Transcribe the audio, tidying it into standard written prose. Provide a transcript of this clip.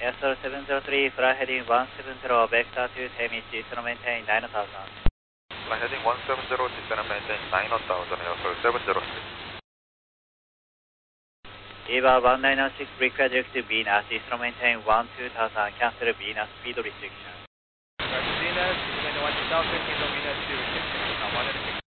Airstore 703, fly heading 170, vector to Temi, descend maintain 9000. Fly heading 170, descend and maintain 9000, Airstore 703. EVA 1906, request direct to Venus, descend maintain 12000, cancel Venus speed restriction. Venus, wind 1000, Venus to restriction, 106.